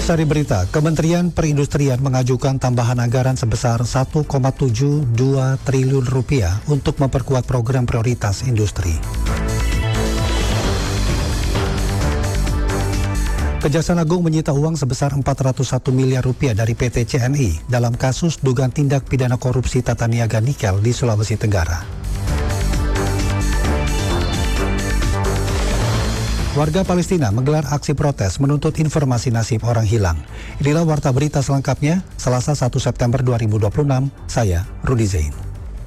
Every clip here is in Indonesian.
Sari berita, Kementerian Perindustrian mengajukan tambahan anggaran sebesar 1,72 triliun rupiah untuk memperkuat program prioritas industri. Kejaksaan Agung menyita uang sebesar 401 miliar rupiah dari PT CNI dalam kasus dugaan tindak pidana korupsi tata niaga nikel di Sulawesi Tenggara. Warga Palestina menggelar aksi protes menuntut informasi nasib orang hilang. Inilah warta berita selengkapnya, Selasa 1 September 2026, saya Rudi Zain.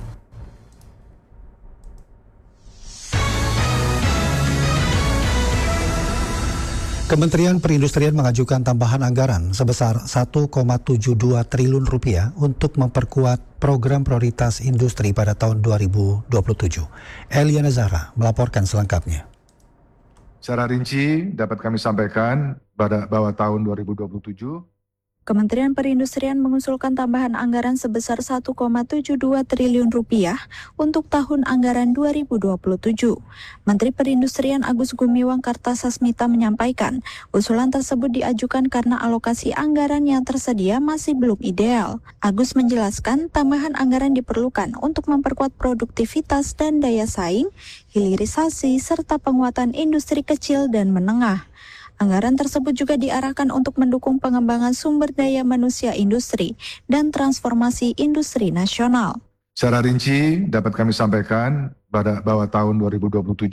Kementerian Perindustrian mengajukan tambahan anggaran sebesar 1,72 triliun rupiah untuk memperkuat program prioritas industri pada tahun 2027. Eliana Zahra melaporkan selengkapnya. Secara rinci dapat kami sampaikan bahwa tahun 2027 Kementerian Perindustrian mengusulkan tambahan anggaran sebesar 1,72 triliun rupiah untuk tahun anggaran 2027. Menteri Perindustrian Agus Gumiwang Kartasasmita menyampaikan, usulan tersebut diajukan karena alokasi anggaran yang tersedia masih belum ideal. Agus menjelaskan, tambahan anggaran diperlukan untuk memperkuat produktivitas dan daya saing, hilirisasi, serta penguatan industri kecil dan menengah. Anggaran tersebut juga diarahkan untuk mendukung pengembangan sumber daya manusia industri dan transformasi industri nasional. Secara rinci dapat kami sampaikan bahwa tahun 2027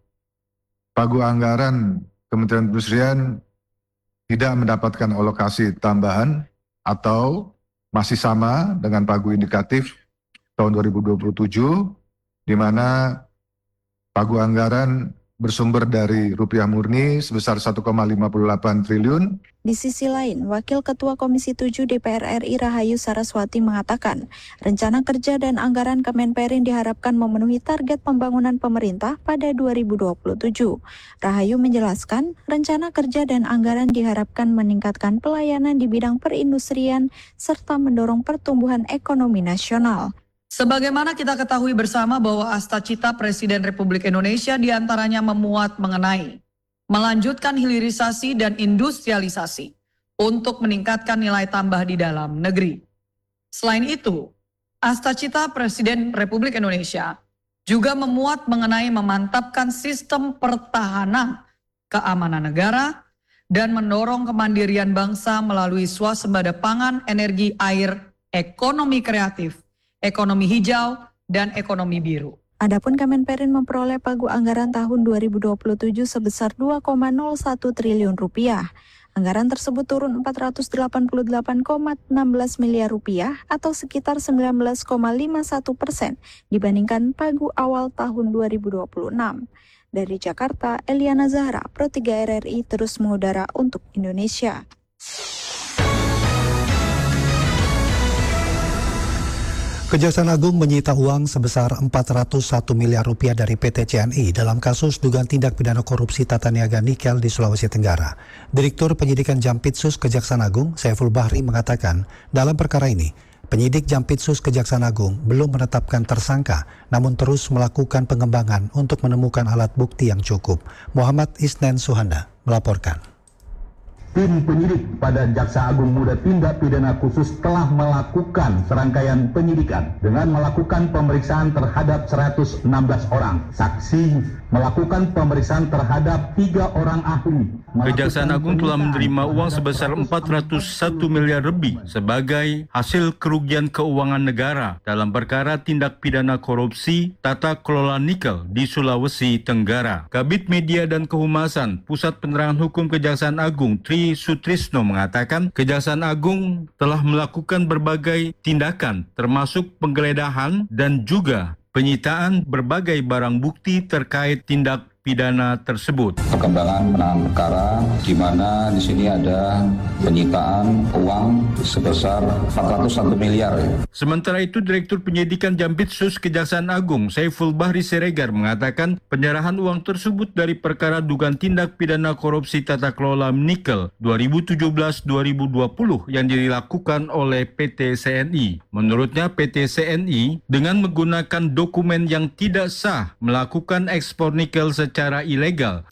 pagu anggaran Kementerian Perindustrian tidak mendapatkan alokasi tambahan atau masih sama dengan pagu indikatif tahun 2027, di mana pagu anggaran bersumber dari rupiah murni sebesar 1,58 triliun. Di sisi lain, Wakil Ketua Komisi 7 DPR RI Rahayu Saraswati mengatakan, rencana kerja dan anggaran Kemenperin diharapkan memenuhi target pembangunan pemerintah pada 2027. Rahayu menjelaskan, rencana kerja dan anggaran diharapkan meningkatkan pelayanan di bidang perindustrian serta mendorong pertumbuhan ekonomi nasional. Sebagaimana kita ketahui bersama bahwa Astacita Presiden Republik Indonesia diantaranya memuat mengenai melanjutkan hilirisasi dan industrialisasi untuk meningkatkan nilai tambah di dalam negeri. Selain itu, Astacita Presiden Republik Indonesia juga memuat mengenai memantapkan sistem pertahanan keamanan negara dan mendorong kemandirian bangsa melalui swasembada pangan, energi, air, ekonomi kreatif, ekonomi hijau, dan ekonomi biru. Adapun Kemenperin memperoleh pagu anggaran tahun 2027 sebesar 2,01 triliun rupiah. Anggaran tersebut turun 488,16 miliar rupiah atau sekitar 19,51% dibandingkan pagu awal tahun 2026. Dari Jakarta, Eliana Zahra, Pro 3 RRI terus mengudara untuk Indonesia. Kejaksaan Agung menyita uang sebesar 401 miliar rupiah dari PT CNI dalam kasus dugaan tindak pidana korupsi tata niaga nikel di Sulawesi Tenggara. Direktur Penyidikan Jampitsus Kejaksaan Agung, Saiful Bahri, mengatakan dalam perkara ini, penyidik Jampitsus Kejaksaan Agung belum menetapkan tersangka, namun terus melakukan pengembangan untuk menemukan alat bukti yang cukup. Muhammad Isnan Suhanda melaporkan. Tim penyidik pada Jaksa Agung Muda Tindak Pidana Khusus telah melakukan serangkaian penyidikan dengan melakukan pemeriksaan terhadap 116 orang saksi, melakukan pemeriksaan terhadap 3 orang ahli. Kejaksaan Agung telah menerima uang sebesar 401 miliar lebih sebagai hasil kerugian keuangan negara dalam perkara tindak pidana korupsi tata kelola nikel di Sulawesi Tenggara. Kabid Media dan Kehumasan Pusat Penerangan Hukum Kejaksaan Agung Tri Sutrisno mengatakan Kejaksaan Agung telah melakukan berbagai tindakan termasuk penggeledahan dan juga penyitaan berbagai barang bukti terkait tindak pidana tersebut. Perkembangan penanganan perkara di mana di sini ada penyitaan uang sebesar 401 miliar. Sementara itu, Direktur Penyidikan Jampitsus Kejaksaan Agung Saiful Bahri Siregar mengatakan penyerahan uang tersebut dari perkara dugaan tindak pidana korupsi tata kelola nikel 2017-2020 yang dilakukan oleh PT CNI. Menurutnya PT CNI dengan menggunakan dokumen yang tidak sah melakukan ekspor nikel secara ilegal